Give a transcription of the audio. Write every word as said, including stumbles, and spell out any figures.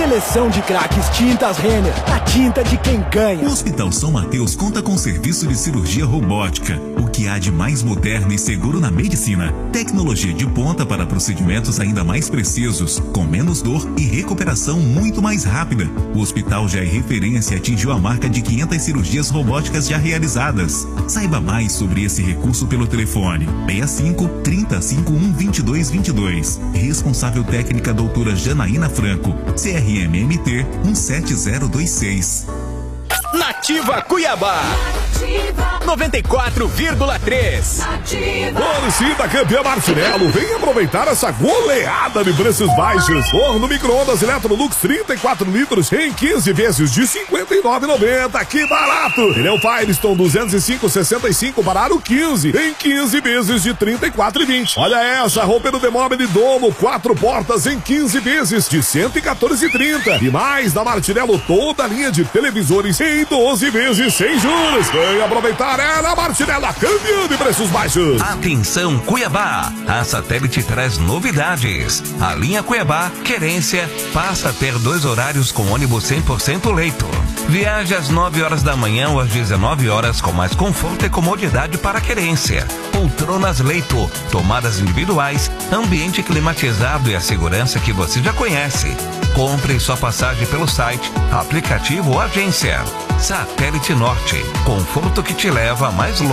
Seleção de craques Tintas Renner, a tinta de quem ganha. O Hospital São Mateus conta com serviço de cirurgia robótica, o que há de mais moderno e seguro na medicina. Tecnologia de ponta para procedimentos ainda mais precisos, com menos dor e recuperação muito mais rápida. O hospital já é referência e atingiu a marca de quinhentas cirurgias robóticas já realizadas. Saiba mais sobre esse recurso pelo telefone seis cinco, trinta, cinquenta e um, vinte e dois vinte e dois. Responsável técnica doutora Janaína Franco, C R M M T um sete zero dois seis. Nativa Cuiabá noventa e quatro vírgula três. Torcida campeã Martinello, vem aproveitar essa goleada de preços baixos. Forno micro-ondas Electrolux trinta e quatro litros em quinze vezes de cinquenta e nove reais e noventa centavos. Que barato! Pneu Firestone duzentos e cinco, sessenta e cinco, barato quinze em quinze vezes de trinta e quatro reais e vinte centavos. Olha essa, roupeiro de móvel de domo, quatro portas em quinze vezes de cento e quatorze reais e trinta centavos. E mais da Martinello, toda a linha de televisores em doze vezes sem juros. Vem aproveitar, é na Martinello, campeã de preços baixos. Atenção Cuiabá, a Satélite traz novidades. A linha Cuiabá Querência passa a ter dois horários com ônibus cem por cento leito. Viaje às nove horas da manhã ou às dezenove horas com mais conforto e comodidade para Querência. Poltronas leito, tomadas individuais, ambiente climatizado e a segurança que você já conhece. Compre sua passagem pelo site, aplicativo ou agência. Satélite Norte, conforto que te leva mais longe.